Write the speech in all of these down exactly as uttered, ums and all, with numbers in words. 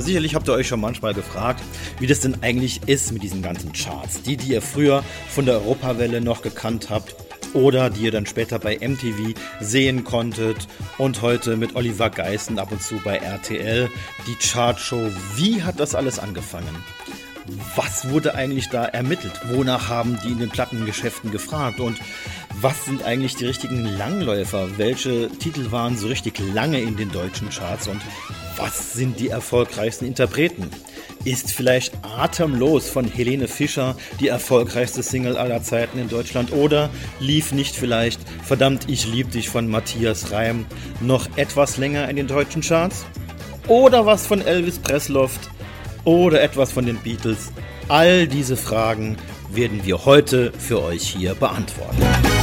sicherlich habt ihr euch schon manchmal gefragt, wie das denn eigentlich ist mit diesen ganzen Charts. Die, die ihr früher von der Europawelle noch gekannt habt oder die ihr dann später bei M T V sehen konntet und heute mit Oliver Geißen ab und zu bei R T L, die Chartshow. Wie hat das alles angefangen? Was wurde eigentlich da ermittelt? Wonach haben die in den Plattengeschäften gefragt? Und was sind eigentlich die richtigen Langläufer? Welche Titel waren so richtig lange in den deutschen Charts? Und was sind die erfolgreichsten Interpreten? Ist vielleicht Atemlos von Helene Fischer die erfolgreichste Single aller Zeiten in Deutschland? Oder lief nicht vielleicht Verdammt, ich lieb dich von Matthias Reim noch etwas länger in den deutschen Charts? Oder was von Elvis Pressloft? Oder etwas von den Beatles? All diese Fragen werden wir heute für euch hier beantworten.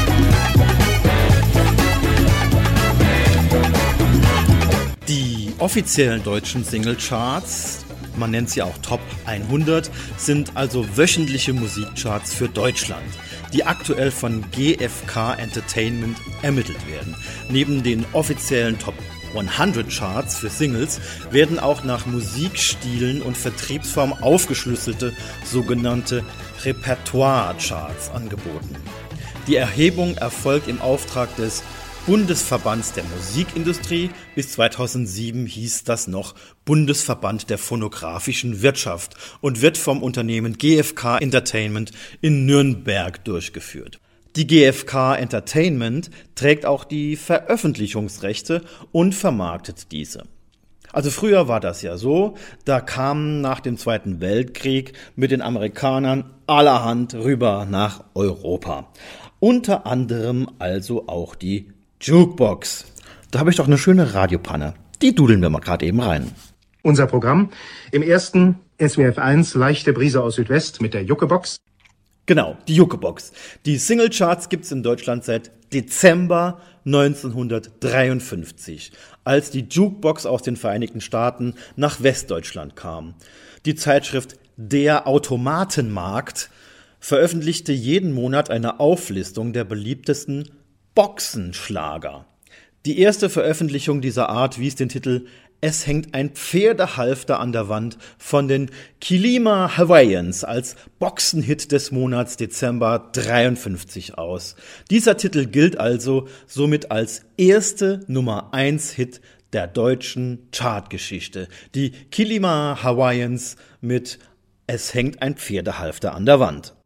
Die offiziellen deutschen Singlecharts, man nennt sie auch Top hundert, sind also wöchentliche Musikcharts für Deutschland, die aktuell von G F K Entertainment ermittelt werden. Neben den offiziellen Top hundert Charts für Singles werden auch nach Musikstilen und Vertriebsform aufgeschlüsselte sogenannte Repertoire-Charts angeboten. Die Erhebung erfolgt im Auftrag des Bundesverbands der Musikindustrie. Bis zweitausendsieben hieß das noch Bundesverband der phonografischen Wirtschaft und wird vom Unternehmen G F K Entertainment in Nürnberg durchgeführt. Die G F K Entertainment trägt auch die Veröffentlichungsrechte und vermarktet diese. Also früher war das ja so, da kamen nach dem Zweiten Weltkrieg mit den Amerikanern allerhand rüber nach Europa. Unter anderem also auch die Jukebox. Da habe ich doch eine schöne Radiopanne. Die dudeln wir mal gerade eben rein. Unser Programm im ersten S W F eins Leichte Brise aus Südwest mit der Jukebox. Genau, die Jukebox. Die Singlecharts gibt's in Deutschland seit Dezember neunzehnhundertdreiundfünfzig, als die Jukebox aus den Vereinigten Staaten nach Westdeutschland kam. Die Zeitschrift Der Automatenmarkt veröffentlichte jeden Monat eine Auflistung der beliebtesten Boxenschlager. Die erste Veröffentlichung dieser Art wies den Titel Es hängt ein Pferdehalfter an der Wand von den Kilima Hawaiians als Boxenhit des Monats Dezember dreiundfünfzig aus. Dieser Titel gilt also somit als erste Nummer eins Hit der deutschen Chartgeschichte. Die Kilima Hawaiians mit Es hängt ein Pferdehalfter an der Wand.